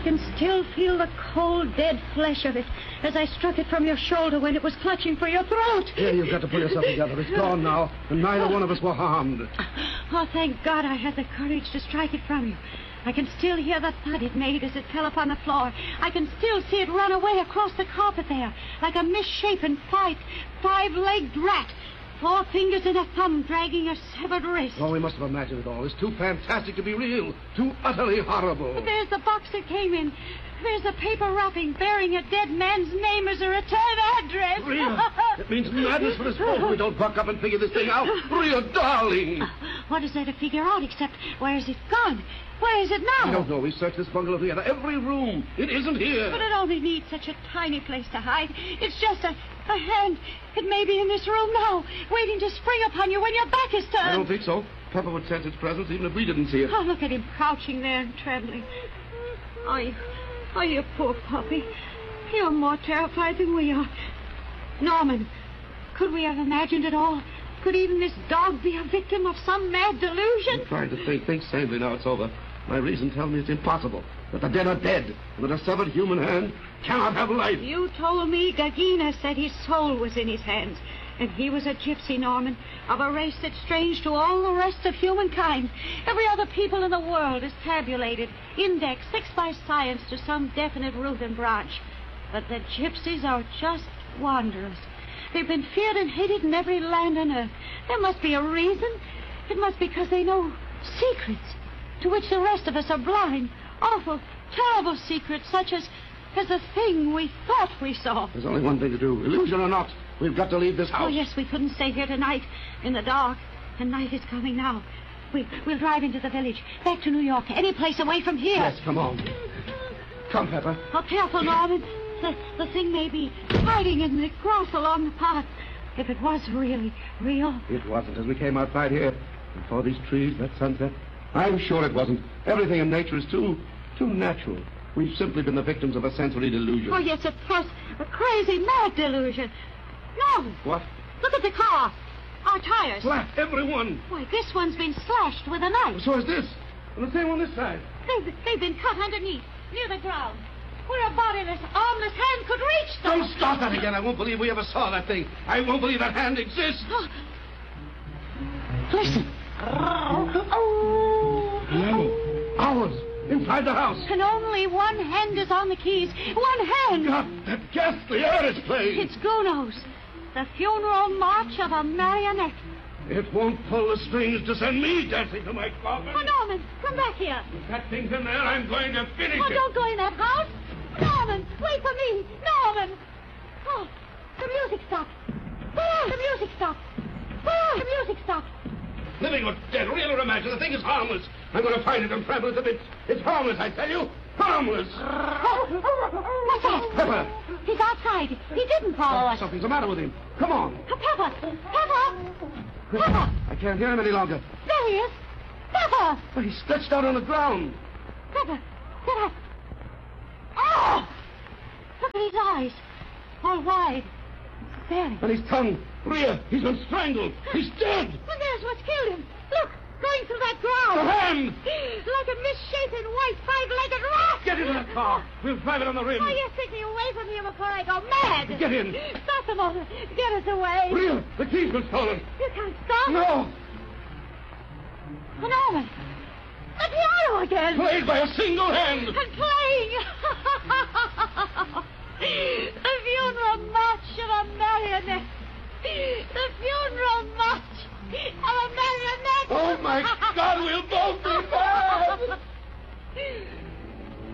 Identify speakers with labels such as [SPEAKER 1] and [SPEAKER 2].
[SPEAKER 1] can still feel the cold, dead flesh of it as I struck it from your shoulder when it was clutching for your throat.
[SPEAKER 2] Here, you've got to pull yourself together. It's gone now, and neither one of us were harmed.
[SPEAKER 1] Oh, thank God I had the courage to strike it from you. I can still hear the thud it made as it fell upon the floor. I can still see it run away across the carpet there, like a misshapen, five-legged rat. 4 fingers and a thumb dragging a severed wrist.
[SPEAKER 2] Oh, we must have imagined it all. It's too fantastic to be real. Too utterly horrible.
[SPEAKER 1] But there's the box it came in. There's the paper wrapping bearing a dead man's name as a return address.
[SPEAKER 2] Rhea, it means madness for us both if we don't buck up and figure this thing out. Rhea, darling.
[SPEAKER 1] What is there to figure out except where is it gone? Where is it now?
[SPEAKER 2] I don't know. We've searched this bungalow together. Every room. It isn't here.
[SPEAKER 1] But it only needs such a tiny place to hide. It's just a hand. It may be in this room now, waiting to spring upon you when your back is turned.
[SPEAKER 2] I don't think so. Pepper would sense its presence even if we didn't see it.
[SPEAKER 1] Oh, look at him crouching there and trembling. Oh, you poor puppy. You're more terrified than we are. Norman, could we have imagined it all? Could even this dog be a victim of some mad delusion?
[SPEAKER 2] I'm trying to think sanely now it's over. My reason tells me it's impossible. That the dead are dead. And that a severed human hand cannot have life.
[SPEAKER 1] You told me Gagina said his soul was in his hands. And he was a gypsy, Norman, of a race that's strange to all the rest of humankind. Every other people in the world is tabulated, indexed, fixed by science to some definite root and branch. But the gypsies are just wanderers. They've been feared and hated in every land on earth. There must be a reason. It must be because they know secrets to which the rest of us are blind. Awful, terrible secrets such as the thing we thought we saw.
[SPEAKER 2] There's only one thing to do, illusion or not. We've got to leave this house.
[SPEAKER 1] Oh, yes, we couldn't stay here tonight in the dark. And night is coming now. We'll drive into the village, back to New York, any place away from here.
[SPEAKER 2] Yes, come on. Come, Pepper.
[SPEAKER 1] Oh, careful, Norman. The thing may be hiding in the grass along the path. If it was really real.
[SPEAKER 2] It wasn't. As we came outside here, and saw these trees, that sunset, I'm sure it wasn't. Everything in nature is too natural. We've simply been the victims of a sensory delusion.
[SPEAKER 1] Oh, yes, a crazy, mad delusion. No.
[SPEAKER 2] What?
[SPEAKER 1] Look at the car. Our tires.
[SPEAKER 2] Flat, every one.
[SPEAKER 1] Why, this one's been slashed with a knife.
[SPEAKER 2] So is this. And the same on this side.
[SPEAKER 1] They've been cut underneath, near the ground. Where a bodiless, armless hand could reach them.
[SPEAKER 2] Don't start that again. I won't believe we ever saw that thing. I won't believe that hand exists.
[SPEAKER 1] Oh. Listen.
[SPEAKER 2] No. Ours. Inside the house.
[SPEAKER 1] And only one hand is on the keys. One hand.
[SPEAKER 2] God, that ghastly air is playing.
[SPEAKER 1] It's Gounod's. The funeral march of a marionette.
[SPEAKER 2] It won't pull the strings to send me dancing to my coffin.
[SPEAKER 1] Oh, Norman, come back here.
[SPEAKER 2] If that thing's in there, I'm going to finish
[SPEAKER 1] Oh,
[SPEAKER 2] it.
[SPEAKER 1] don't go in that house. Norman, wait for me. Norman. Oh, the music stopped. The music stopped. The music stopped.
[SPEAKER 2] Living or dead, real or imagined, the thing is harmless. I'm going to find it and trample it to bits. It's harmless, I tell you. Harmless.
[SPEAKER 1] What's that?
[SPEAKER 2] Pepper.
[SPEAKER 1] He's outside. He didn't follow us.
[SPEAKER 2] Something's the matter with him. Come on.
[SPEAKER 1] Pepper! Pepper!
[SPEAKER 2] I can't hear him any longer.
[SPEAKER 1] There he is. Pepper!
[SPEAKER 2] But he's stretched out on the ground.
[SPEAKER 1] Pepper! Get up! Oh! Look at his eyes. All wide. Staring.
[SPEAKER 2] And his tongue. Rhea, he's been strangled. He's dead.
[SPEAKER 1] And there's what's killed him. Look, going through that ground.
[SPEAKER 2] The hand.
[SPEAKER 1] Like a misshapen white five-legged rat.
[SPEAKER 2] Get into that car. We'll drive it on the rim.
[SPEAKER 1] Oh, yes, take me away from here before I go mad.
[SPEAKER 2] Get in.
[SPEAKER 1] Stop the motor. Get us away.
[SPEAKER 2] Rhea, the key's been stolen.
[SPEAKER 1] You can't stop.
[SPEAKER 2] No.
[SPEAKER 1] Norman. The piano again.
[SPEAKER 2] Played by a single hand.
[SPEAKER 1] And playing. The funeral march of a marionette. The funeral march of a marionette.
[SPEAKER 2] Oh, my God, we'll both be back.